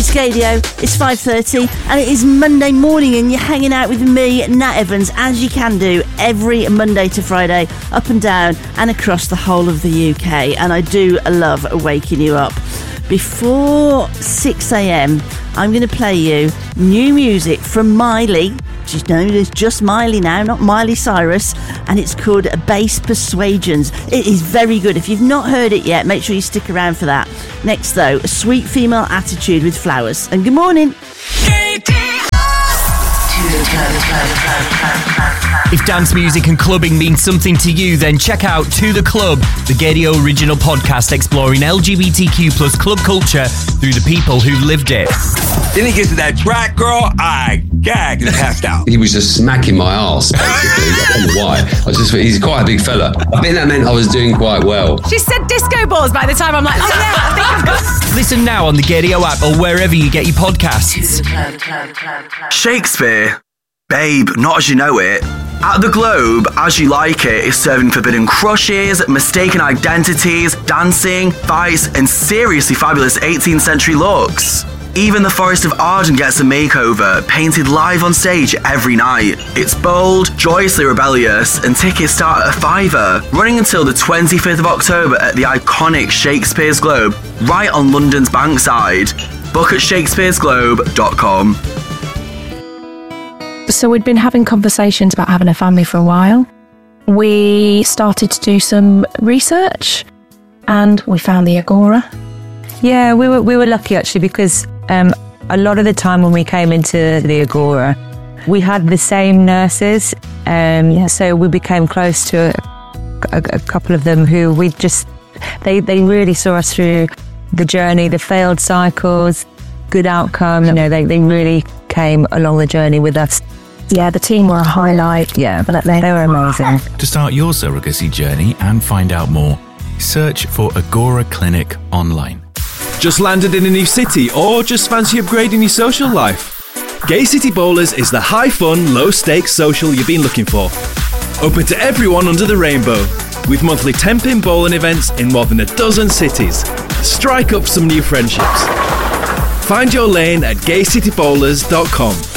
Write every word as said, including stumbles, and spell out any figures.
It's Gadio, it's five thirty, and it is Monday morning, and you're hanging out with me, Nat Evans, as you can do every Monday to Friday, up and down and across the whole of the U K. And I do love waking you up. Before six a.m, I'm going to play you new music from Miley. She's known as just Miley now, not Miley Cyrus, and it's called Bass Persuasions. It is very good. If you've not heard it yet, make sure you stick around for that. Next, though, a Sweet Female Attitude with Flowers. And good morning. If dance music and clubbing means something to you, then check out To The Club, the Gadio original podcast exploring L G B T Q plus club culture through the people who lived it. Then he gets to that track, girl, I gagged and passed out. He was just smacking my arse, basically. I don't know why. I was just, he's quite a big fella. I think that meant I was doing quite well. She said disco balls by the time I'm like, oh yeah, I think I've got... Listen now on the Gadio app or wherever you get your podcasts. Shakespeare, babe, not as you know it. At the Globe, As You Like It is serving forbidden crushes, mistaken identities, dancing, fights, and seriously fabulous eighteenth century looks. Even the Forest of Arden gets a makeover, painted live on stage every night. It's bold, joyously rebellious, and tickets start at a fiver, running until the twenty-fifth of October at the iconic Shakespeare's Globe, right on London's Bankside. Book at shakespeares globe dot com. So we'd been having conversations about having a family for a while. We started to do some research and we found the Agora. Yeah, we were we were lucky actually because um, a lot of the time when we came into the Agora, we had the same nurses. Um, yeah, so we became close to a, a, a couple of them who we just, they, they really saw us through the journey, the failed cycles, good outcome. You know, they, they really came along the journey with us. Yeah, the team were a highlight. Yeah, but they were amazing. To start your surrogacy journey and find out more, search for Agora Clinic online. Just landed in a new city or just fancy upgrading your social life? Gay City Bowlers is the high-fun, low-stakes social you've been looking for. Open to everyone under the rainbow, with monthly ten-pin bowling events in more than a dozen cities. Strike up some new friendships. Find your lane at gay city bowlers dot com.